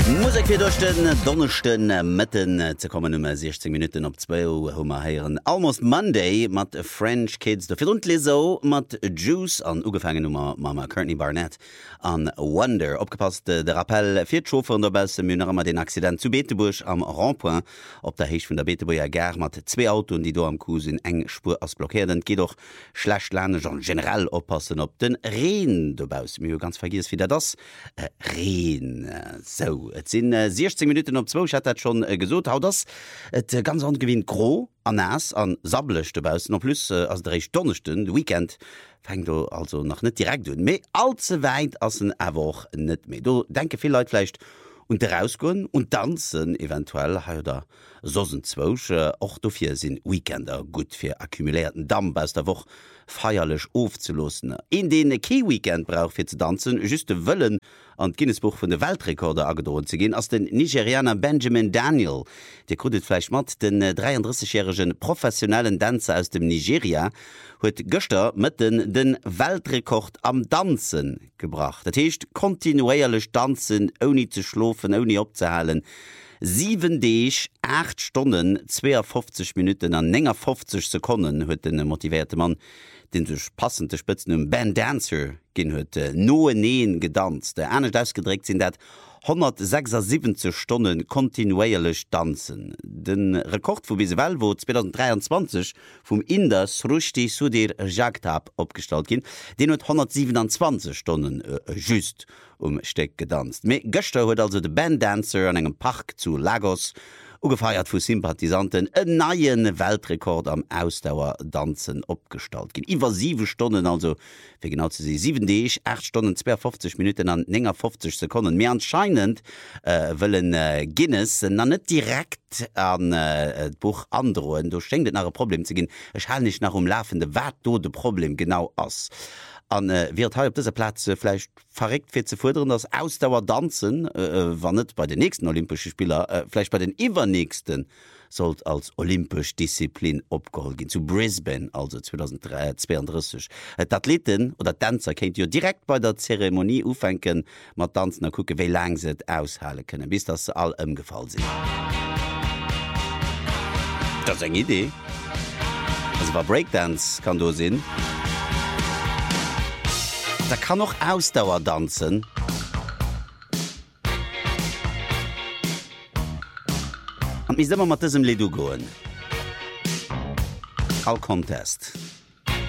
Musik fir durch den Donnerchten Mëtten ze kommen 16 Minuten op 2 Hummer heieren. Almost Monday mat French Kids der Firund Lizzo mat Juice an ugefangen Nummer Mama Courtney Barnett an Wonder. Opgepasst der Rappel fir d'Chofer an der Belse Münner mat den Accident zu Beetebusch am Randpoint op der Heich vun der Beetebuer Ger mat 2 Autoen, die do am Kus in eng Spur ass blockiert. Geht doch schlecht lernen an generell oppassen op den Reen dobaus. Mir ganz vergiss wieder das Reen. So. Et sinn 16 Minuten op 2 hat schon gesot haut das et ganz angewinnt gro an ass an sablech dobausen noch plus ass der recht Donnerchten Weekend fängt du also noch net direkt hun méi allze weit ass en awoch net méi. Du denke viel Leiit flecht und rausgoen und danszen eventuell ha da sosenzwoch och dofir sinn Weekender gut fir akkumulierten Damm aus der woch feierlech aufzulosen. In den Key-Weekend brauch fir ze danszen juste wëllen an d Guinnessbuch vun de Weltrekorder agedroen ze gin ass den Nigerianer Benjamin Daniel. Der krudet fleich mat den 33-jährigen professionellen Danzer aus dem Nigeria huet gëster mëtten den Weltrekord am Danzen gebracht. Dat heescht kontinuierlech Danzen oni ze schlofen, oni opzehalen. 7 Days, 8 Stunden, 52 Minuten an 50 Sekunden huet den motivierte Mann den sech passende Spitzen Band Dancer gin huet noe neen gedanzt. Der Ernest ausgedregt sinn dat 176 Stunden kontinuierlech tanzen. Den Rekord vu Bisewel wo 2023 vum Inder Srushti Sudhir Jagtab opgestalt gin, den huet 127 Stunden just Steck gedanzt. Me Göster huet also de Band Dancer an engem Park zu Lagos ugefeiert vu Sympathisanten en neien Weltrekord am Ausdauerdanzen opgestalt gin. Iwer 7 Stunden also fir genau ze se 7 Days, 8 Stunden 52 Minuten an 50 Sekunden. Mir anscheinend wëllen Guinness na net direkt an Buch androen. Du schenkt nach Problem ze gin. Ech ha nicht nach laufende wat do de Problem genau ass. An wird op dieser Platz vielleicht verregt fir ze fordern, dass Ausdauerdanzen wann net bei den nächsten Olympischen Spieler vielleicht bei den übernächsten sollt als olympisch Disziplin opgeholt gin zu Brisbane also 2032. Athleten oder Tänzer kennt ihr direkt bei der Zeremonie ufenken mat tanzen gucke wie lang se aushalen können bis das all ëmgefallen sind. Das eng Idee. Also war Breakdance kann du sinn. Da kann noch Ausdauer tanzen. Und ich immer mit diesem Lied gehen. All Contest.